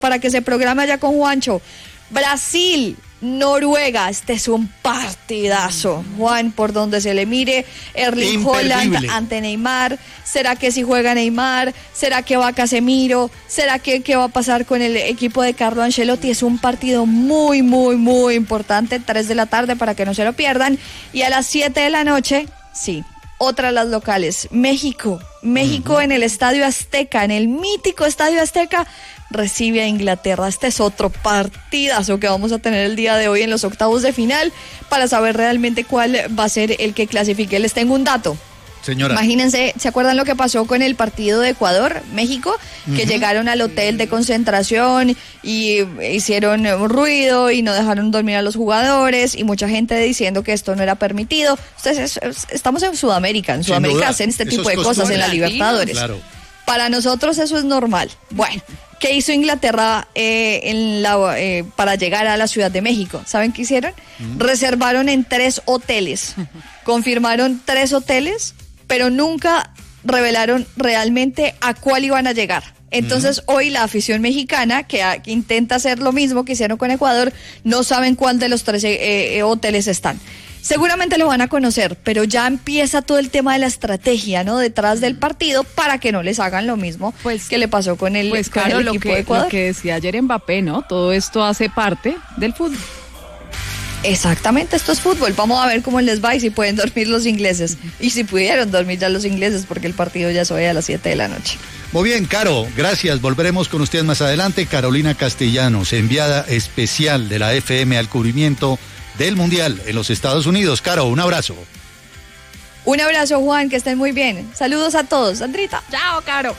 para que se programe allá con Juancho. Brasil, Noruega, este es un partidazo, Juan, por donde se le mire. Erling Haaland ante Neymar. ¿Será que si juega Neymar? ¿Será que va Casemiro? ¿Será que qué va a pasar con el equipo de Carlo Ancelotti? Es un partido muy, muy, muy importante, 3 de la tarde para que no se lo pierdan. Y a las 7 de la noche, sí, otra de las locales, México en el Estadio Azteca, en el mítico Estadio Azteca, recibe a Inglaterra. Este es otro partidazo que vamos a tener el día de hoy en los octavos de final para saber realmente cuál va a ser el que clasifique. Les tengo un dato. Señora. Imagínense, ¿se acuerdan lo que pasó con el partido de Ecuador-México? Que llegaron al hotel de concentración y hicieron ruido y no dejaron dormir a los jugadores y mucha gente diciendo que esto no era permitido. Entonces, estamos en Sudamérica. En Sudamérica hacen este tipo de cosas en la Libertadores. Claro. Para nosotros eso es normal. Bueno, ¿qué hizo Inglaterra para llegar a la Ciudad de México? ¿Saben qué hicieron? Reservaron en 3 hoteles. Confirmaron 3 hoteles, pero nunca revelaron realmente a cuál iban a llegar. Entonces hoy la afición mexicana, que intenta hacer lo mismo que hicieron con Ecuador, no saben cuál de los 3 hoteles están. Seguramente lo van a conocer, pero ya empieza todo el tema de la estrategia, ¿no? Detrás del partido para que no les hagan lo mismo que le pasó con el equipo de Ecuador. Lo que decía ayer Mbappé, ¿no? Todo esto hace parte del fútbol. Exactamente, esto es fútbol. Vamos a ver cómo les va y si pueden dormir los ingleses. Y si pudieron dormir ya los ingleses, porque el partido ya es hoy a las 7 de la noche. Muy bien, Caro, gracias. Volveremos con usted más adelante. Carolina Castellanos, enviada especial de la FM al cubrimiento del Mundial en los Estados Unidos. Caro, un abrazo. Un abrazo, Juan, que estén muy bien. Saludos a todos. Sandrita. Chao, Caro.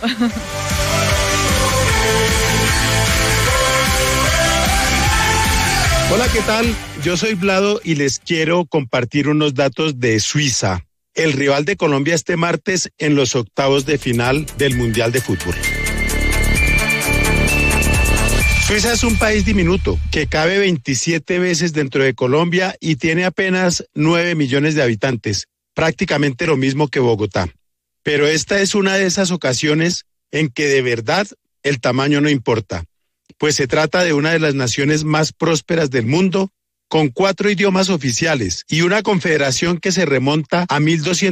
Hola, ¿qué tal? Yo soy Vlado y les quiero compartir unos datos de Suiza, el rival de Colombia este martes en los octavos de final del Mundial de Fútbol. Suiza es un país diminuto que cabe 27 veces dentro de Colombia y tiene apenas 9 millones de habitantes, prácticamente lo mismo que Bogotá. Pero esta es una de esas ocasiones en que de verdad el tamaño no importa, pues se trata de una de las naciones más prósperas del mundo, con 4 idiomas oficiales y una confederación que se remonta a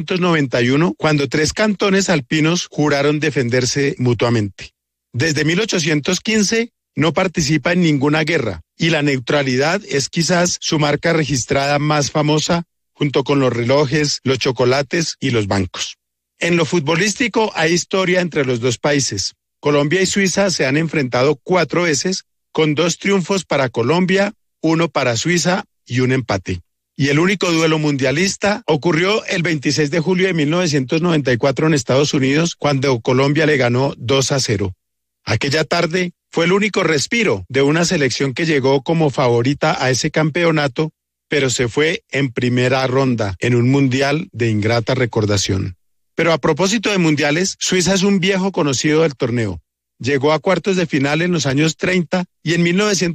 1291, cuando 3 cantones alpinos juraron defenderse mutuamente. Desde 1815 no participa en ninguna guerra y la neutralidad es quizás su marca registrada más famosa, junto con los relojes, los chocolates y los bancos. En lo futbolístico hay historia entre los dos países. Colombia y Suiza se han enfrentado 4 veces, con 2 triunfos para Colombia, 1 para Suiza y un empate. Y el único duelo mundialista ocurrió el 26 de julio de 1994 en Estados Unidos, cuando Colombia le ganó 2-0. Aquella tarde fue el único respiro de una selección que llegó como favorita a ese campeonato, pero se fue en primera ronda en un mundial de ingrata recordación. Pero a propósito de mundiales, Suiza es un viejo conocido del torneo. Llegó a cuartos de final en los años 30 y en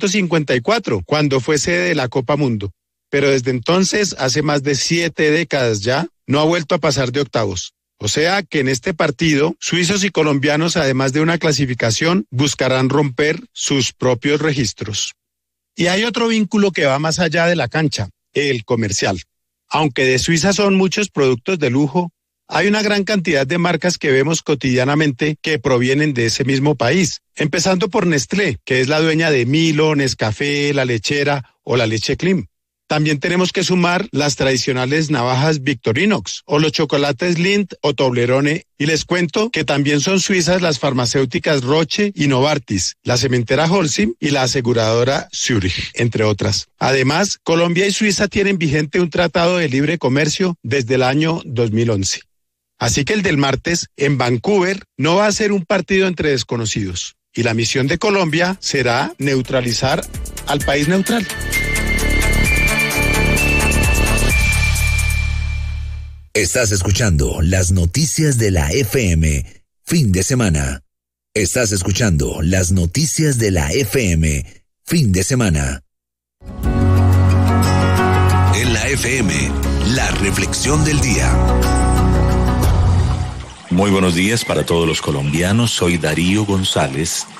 1954, cuando fue sede de la Copa Mundo. Pero desde entonces, hace más de 7 décadas ya, no ha vuelto a pasar de octavos. O sea que en este partido, suizos y colombianos, además de una clasificación, buscarán romper sus propios registros. Y hay otro vínculo que va más allá de la cancha, el comercial. Aunque de Suiza son muchos productos de lujo, hay una gran cantidad de marcas que vemos cotidianamente que provienen de ese mismo país, empezando por Nestlé, que es la dueña de Milo, Nescafé, La Lechera o la Leche Clim. También tenemos que sumar las tradicionales navajas Victorinox o los chocolates Lindt o Toblerone, y les cuento que también son suizas las farmacéuticas Roche y Novartis, la cementera Holcim y la aseguradora Zurich, entre otras. Además, Colombia y Suiza tienen vigente un tratado de libre comercio desde el año 2011. Así que el del martes en Vancouver no va a ser un partido entre desconocidos, y la misión de Colombia será neutralizar al país neutral. Estás escuchando las noticias de la FM, fin de semana. Estás escuchando las noticias de la FM, fin de semana. En la FM, la reflexión del día. Muy buenos días para todos los colombianos, soy Darío González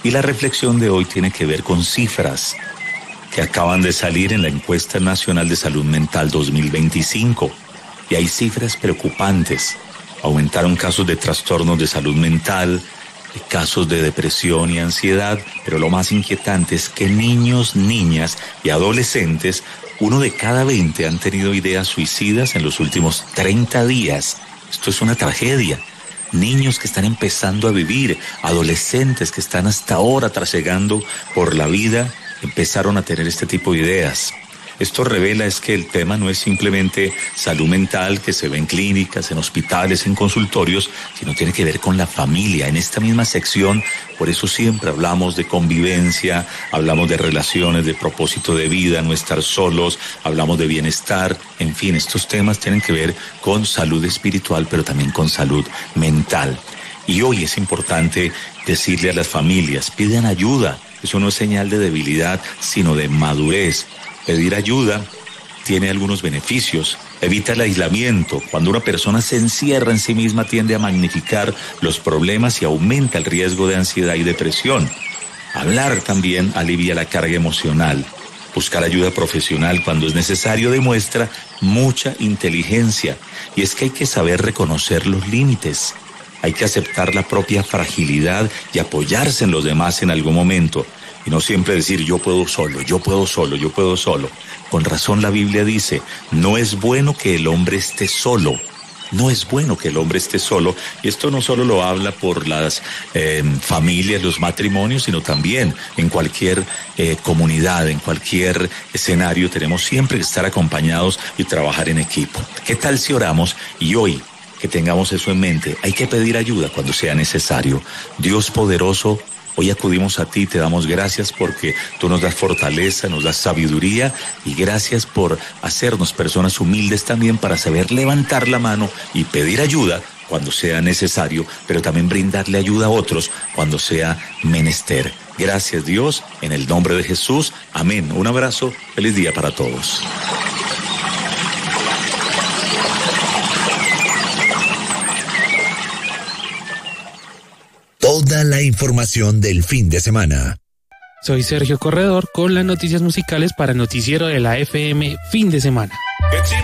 Y la reflexión de hoy tiene que ver con cifras que acaban de salir en la Encuesta Nacional de Salud Mental 2025. Y hay cifras preocupantes. Aumentaron casos de trastornos de salud mental, casos de depresión y ansiedad, pero lo más inquietante es que niños, niñas y adolescentes, 1 de cada 20 han tenido ideas suicidas en los últimos 30 días. Esto es una tragedia. Niños que están empezando a vivir, adolescentes que están hasta ahora trasegando por la vida, empezaron a tener este tipo de ideas. Esto revela es que el tema no es simplemente salud mental que se ve en clínicas, en hospitales, en consultorios, sino tiene que ver con la familia. En esta misma sección, por eso siempre hablamos de convivencia, hablamos de relaciones, de propósito de vida, no estar solos, hablamos de bienestar. En fin, estos temas tienen que ver con salud espiritual, pero también con salud mental. Y hoy es importante decirle a las familias, pidan ayuda. Eso no es señal de debilidad, sino de madurez. Pedir ayuda tiene algunos beneficios. Evita el aislamiento. Cuando una persona se encierra en sí misma, tiende a magnificar los problemas y aumenta el riesgo de ansiedad y depresión. Hablar también alivia la carga emocional. Buscar ayuda profesional cuando es necesario demuestra mucha inteligencia. Y es que hay que saber reconocer los límites. Hay que aceptar la propia fragilidad y apoyarse en los demás en algún momento. Y no siempre decir yo puedo solo, yo puedo solo, yo puedo solo. Con razón la Biblia dice, no es bueno que el hombre esté solo. No es bueno que el hombre esté solo. Y esto no solo lo habla por las familias, los matrimonios, sino también en cualquier comunidad, en cualquier escenario. Tenemos siempre que estar acompañados y trabajar en equipo. ¿Qué tal si oramos? Y hoy, que tengamos eso en mente, hay que pedir ayuda cuando sea necesario. Dios poderoso, hoy acudimos a ti, te damos gracias porque tú nos das fortaleza, nos das sabiduría y gracias por hacernos personas humildes también para saber levantar la mano y pedir ayuda cuando sea necesario, pero también brindarle ayuda a otros cuando sea menester. Gracias Dios, en el nombre de Jesús, amén. Un abrazo, feliz día para todos. Toda la información del fin de semana. Soy Sergio Corredor con las noticias musicales para Noticiero de la FM Fin de Semana.